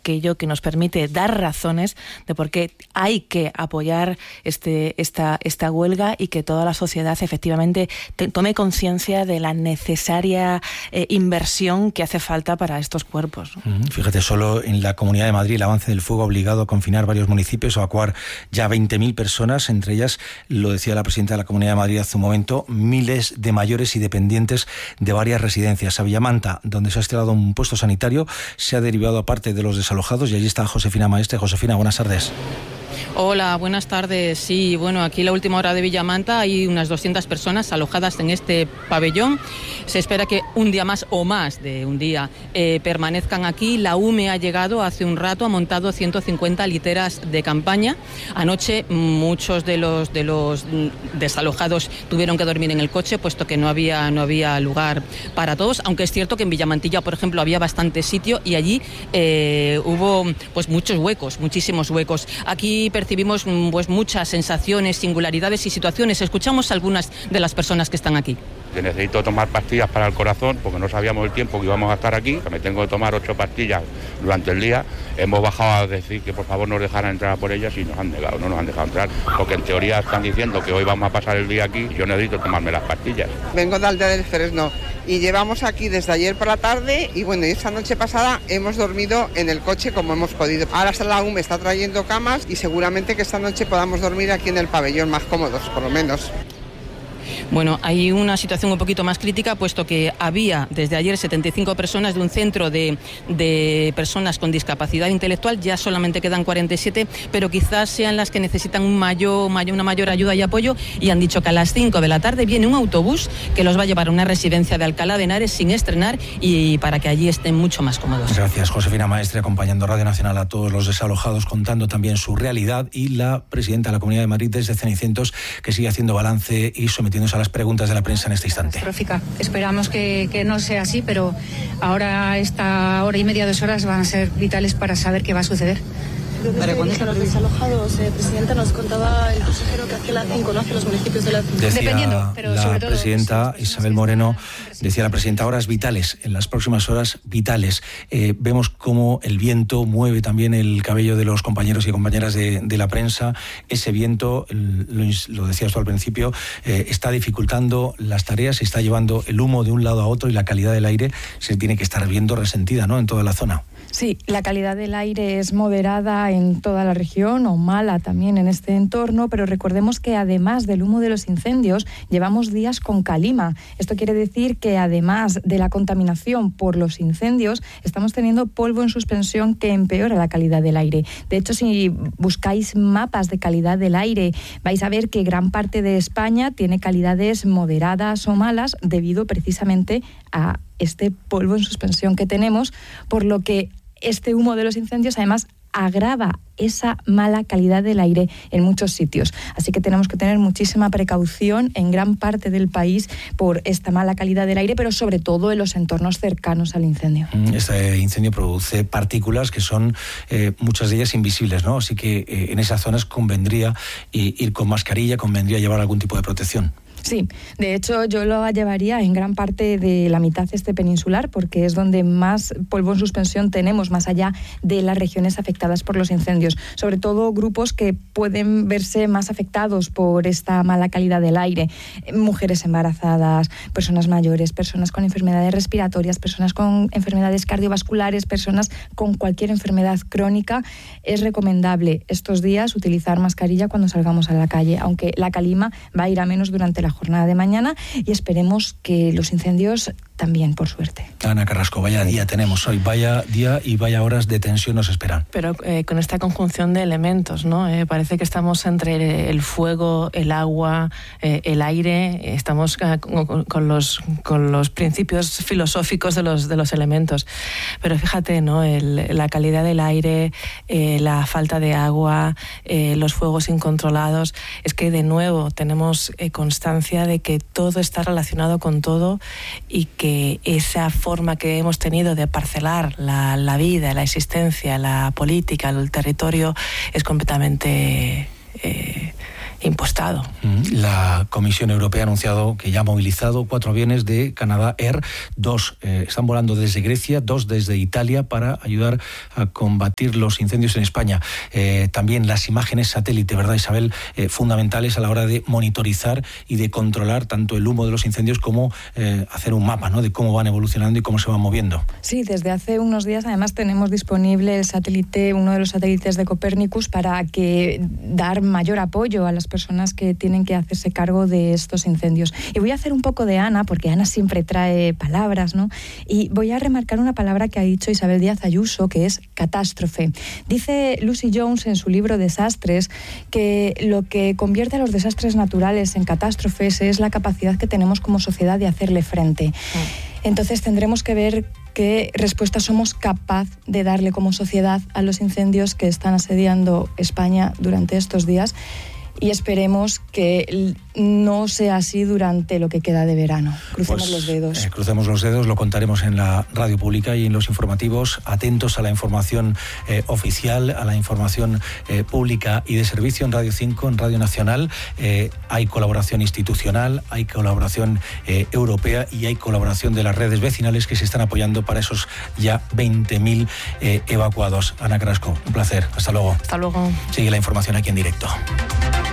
aquello que nos permite dar razones de por qué hay que apoyar esta huelga y que toda la sociedad efectivamente tome conciencia de la necesaria inversión que hace falta para estos cuerpos. Fíjate, solo en la Comunidad de Madrid el avance del fuego ha obligado a confinar varios municipios, a evacuar ya 20.000 personas, entre ellas, lo decía la presidenta de la Comunidad de Madrid hace un momento, miles de mayores y dependientes de varias residencias. A Villamanta, donde se ha instalado un puesto sanitario, se ha derivado a parte de los desalojados y allí está Josefina Maestre. Josefina, buenas tardes. Hola, buenas tardes. Sí, bueno, aquí la última hora de Villamanta hay unas 200 personas alojadas en este pabellón. Se espera que un día más o más de un día permanezcan aquí. La UME ha llegado hace un rato, ha montado 150 literas de campaña. Anoche muchos de los desalojados tuvieron que dormir en el coche, puesto que no había lugar para todos, aunque es cierto que en Villamantilla, por ejemplo, había bastante sitio y allí hubo pues muchos huecos, muchísimos huecos. Aquí percibimos pues muchas sensaciones, singularidades y situaciones. Escuchamos algunas de las personas que están aquí. Necesito tomar pastillas para el corazón porque no sabíamos el tiempo que íbamos a estar aquí. Me tengo que tomar 8 pastillas durante el día. Hemos bajado a decir que por favor nos dejaran entrar a por ellas y nos han negado, no nos han dejado entrar, porque en teoría están diciendo que hoy vamos a pasar el día aquí y yo necesito tomarme las pastillas. Vengo de Aldea del Fresno y llevamos aquí desde ayer por la tarde y bueno, esta noche pasada hemos dormido en el coche como hemos podido. Ahora la UME está trayendo camas y seguramente que esta noche podamos dormir aquí en el pabellón más cómodos, por lo menos. Bueno, hay una situación un poquito más crítica, puesto que había desde ayer 75 personas de un centro de personas con discapacidad intelectual, ya solamente quedan 47, pero quizás sean las que necesitan una mayor ayuda y apoyo, y han dicho que a las 5 de la tarde viene un autobús que los va a llevar a una residencia de Alcalá de Henares sin estrenar y para que allí estén mucho más cómodos. Gracias, Josefina Maestre, acompañando Radio Nacional a todos los desalojados, contando también su realidad, y la presidenta de la Comunidad de Madrid desde Cenicientos, que sigue haciendo balance y sometiéndose a las preguntas de la prensa en este instante. Esperamos que no sea así, pero ahora esta hora y media, 2 horas van a ser vitales para saber qué va a suceder. ¿Para cuándo están los desalojados? Presidenta, nos contaba el consejero que hacia la 5, ¿no? Hacia los municipios de la 5. Dependiendo, pero la sobre todo, presidenta Isabel Moreno, decía la presidenta, horas vitales, en las próximas horas vitales. Vemos cómo el viento mueve también el cabello de los compañeros y compañeras de la prensa. Ese viento, lo decías tú al principio, está dificultando las tareas, está llevando el humo de un lado a otro y la calidad del aire se tiene que estar viendo resentida, ¿no?, en toda la zona. Sí, la calidad del aire es moderada en toda la región o mala también en este entorno, pero recordemos que además del humo de los incendios, llevamos días con calima. Esto quiere decir que además de la contaminación por los incendios, estamos teniendo polvo en suspensión que empeora la calidad del aire. De hecho, si buscáis mapas de calidad del aire, vais a ver que gran parte de España tiene calidades moderadas o malas debido precisamente a este polvo en suspensión que tenemos, por lo que este humo de los incendios además agrava esa mala calidad del aire en muchos sitios. Así que tenemos que tener muchísima precaución en gran parte del país por esta mala calidad del aire, pero sobre todo en los entornos cercanos al incendio. Este incendio produce partículas que son muchas de ellas invisibles, ¿no? Así que en esas zonas convendría ir con mascarilla, convendría llevar algún tipo de protección. Sí, de hecho yo lo llevaría en gran parte de la mitad peninsular, porque es donde más polvo en suspensión tenemos, más allá de las regiones afectadas por los incendios. Sobre todo grupos que pueden verse más afectados por esta mala calidad del aire. Mujeres embarazadas, personas mayores, personas con enfermedades respiratorias, personas con enfermedades cardiovasculares, personas con cualquier enfermedad crónica. Es recomendable estos días utilizar mascarilla cuando salgamos a la calle, aunque la calima va a ir a menos durante la jornada de mañana y esperemos que los incendios también, por suerte. Ana Carrasco, vaya día tenemos hoy, vaya día y vaya horas de tensión nos esperan. Pero con esta conjunción de elementos, ¿no? Parece que estamos entre el fuego, el agua, el aire, estamos con los principios filosóficos de los elementos. Pero fíjate, ¿no? La calidad del aire, la falta de agua, los fuegos incontrolados, es que de nuevo tenemos constancia de que todo está relacionado con todo y que esa forma que hemos tenido de parcelar la vida, la existencia, la política, el territorio es completamente impostado. La Comisión Europea ha anunciado que ya ha movilizado 4 aviones de Canadá Air, 2 están volando desde Grecia, 2 desde Italia para ayudar a combatir los incendios en España. También las imágenes satélite, ¿verdad, Isabel? Fundamentales a la hora de monitorizar y de controlar tanto el humo de los incendios como hacer un mapa, ¿no?, de cómo van evolucionando y cómo se van moviendo. Sí, desde hace unos días además tenemos disponible el satélite, uno de los satélites de Copérnicus, para dar mayor apoyo a las personas que tienen que hacerse cargo de estos incendios. Y voy a hacer un poco de Ana, porque Ana siempre trae palabras, ¿no? Y voy a remarcar una palabra que ha dicho Isabel Díaz Ayuso, que es catástrofe. Dice Lucy Jones en su libro Desastres que lo que convierte a los desastres naturales en catástrofes es la capacidad que tenemos como sociedad de hacerle frente. Entonces tendremos que ver qué respuesta somos capaz de darle como sociedad a los incendios que están asediando España durante estos días, y esperemos que no sea así durante lo que queda de verano. Crucemos los dedos. Crucemos los dedos, lo contaremos en la radio pública y en los informativos. Atentos a la información oficial, a la información pública y de servicio en Radio 5, en Radio Nacional. Hay colaboración institucional, hay colaboración europea y hay colaboración de las redes vecinales que se están apoyando para esos ya 20.000 evacuados. Ana Carrasco, un placer. Hasta luego. Hasta luego. Sigue la información aquí en directo.